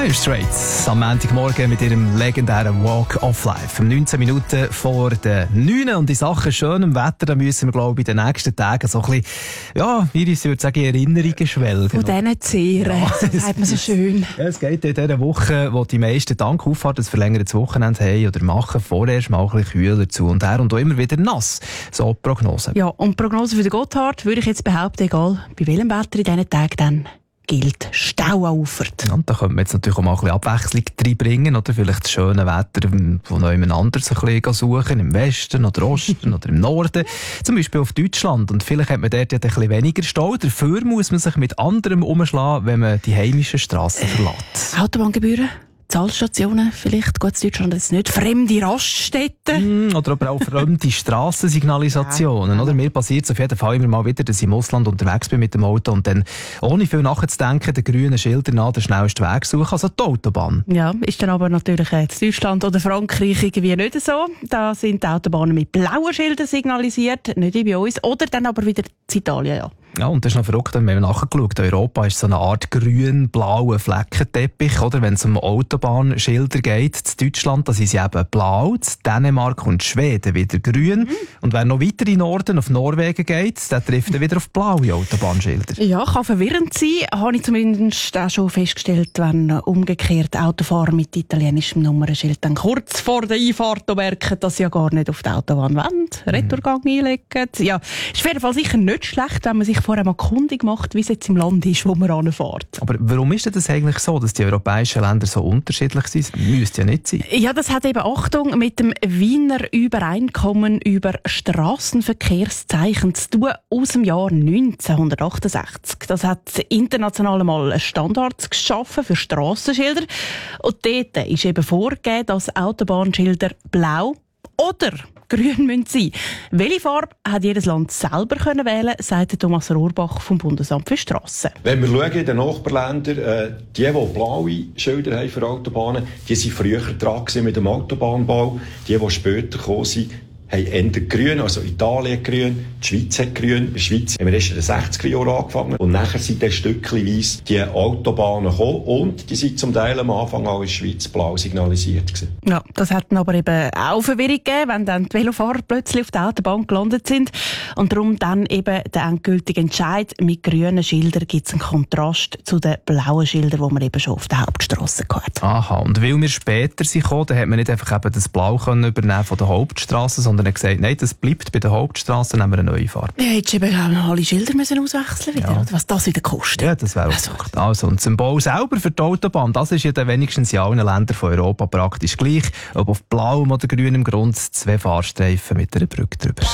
Dire Straits am Montagmorgen mit ihrem legendären Walk of Life. 19 Minuten vor der 9. Und in Sachen schönem Wetter, da müssen wir, glaube ich, in den nächsten Tagen so ein bisschen, ja, wie ich würde sagen, Erinnerungen schwelgen. Von diesen Zehren, ja, so sagt man so schön. Ja, es geht in dieser Woche, wo die meisten dank Auffahrt ein verlängertes Wochenende haben oder machen, vorerst mal ein bisschen kühler zu und her und auch immer wieder nass. So die Prognose. Ja, und die Prognose für den Gotthard würde ich jetzt behaupten, egal bei welchem Wetter in diesen Tagen dann gilt, Stau auffert. Ja, und da könnte man jetzt natürlich auch mal ein bisschen Abwechslung reinbringen, oder vielleicht das schöne Wetter von jemand anderes ein bisschen suchen, im Westen oder Osten oder im Norden, zum Beispiel auf Deutschland. Und vielleicht hat man dort ja ein bisschen weniger Stau, dafür muss man sich mit anderem umschlagen, wenn man die heimischen Strassen verlässt. Autobahngebühren? Zahlstationen vielleicht, gut, in Deutschland jetzt nicht, fremde Raststätten. Oder aber auch fremde Strassensignalisationen. Ja. Oder? Mir passiert es auf jeden Fall immer mal wieder, dass ich im Ausland unterwegs bin mit dem Auto und dann, ohne viel nachzudenken, den grünen Schildern an den schnellsten Weg suche, also die Autobahn. Ja, ist dann aber natürlich in Deutschland oder Frankreich irgendwie nicht so. Da sind die Autobahnen mit blauen Schildern signalisiert, nicht wie bei uns. Oder dann aber wieder in Italien, ja. Ja, und das ist noch verrückt, wenn wir nachgeschaut. Europa ist so eine Art grün-blauer Fleckenteppich, oder? Wenn es um Autobahnschilder geht, in Deutschland, das ist eben blau, in Dänemark und Schweden wieder grün. Und wer noch weiter in Norden, auf Norwegen geht, der trifft dann wieder auf blaue Autobahnschilder. Ja, kann verwirrend sein, habe ich zumindest auch schon festgestellt, wenn umgekehrt Autofahrer mit italienischem Nummernschild dann kurz vor der Einfahrt merken, dass sie ja gar nicht auf die Autobahn wollen, Retourgang einlegen. Ja, ist auf jeden Fall sicher nicht schlecht, wenn man sich vorher mal kundig macht, wie es jetzt im Land ist, wo man ranfährt. Aber warum ist das eigentlich so, dass die europäischen Länder so unterschiedlich sind? Das müsste ja nicht sein. Ja, das hat eben, Achtung, mit dem Wiener Übereinkommen über Strassenverkehrszeichen zu tun aus dem Jahr 1968. Das hat international einmal Standards geschaffen für Strassenschilder. Und dort ist eben vorgegeben, dass Autobahnschilder blau oder grün müssen sein. Welche Farbe hat jedes Land selber können wählen, sagt Thomas Rohrbach vom Bundesamt für Strassen. Wenn wir schauen in den Nachbarländern, die blaue Schilder haben für Autobahnen, die waren früher dran mit dem Autobahnbau. Die später gekommen sind, haben eher grün, also Italien grün, die Schweiz hat grün. In der Schweiz haben wir erst in den 60er Jahren angefangen. Und nachher sind dann stückchenweise die Autobahnen gekommen und die sind zum Teil am Anfang auch in der Schweiz blau signalisiert gewesen. Ja, das hat dann aber eben auch Verwirrung gegeben, wenn dann die Velofahrer plötzlich auf der Autobahn gelandet sind. Und darum dann eben der endgültige Entscheid, mit grünen Schildern gibt es einen Kontrast zu den blauen Schildern, die man eben schon auf der Hauptstrasse hat. Aha, und weil wir später sind gekommen, dann hat man nicht einfach eben das Blau übernehmen von der Hauptstrasse, sondern hat gesagt, nein, das bleibt bei der Hauptstrasse, nehmen wir eine neue Farbe. Ja, hättest du eben alle Schilder müssen auswechseln wieder, ja. Was das wieder kostet. Ja, das wäre also, und das Symbol selber für die Autobahn, das ist ja dann wenigstens in allen Ländern von Europa praktisch gleich, ob auf blauem oder grünem Grund 2 Fahrstreifen mit einer Brücke drüber.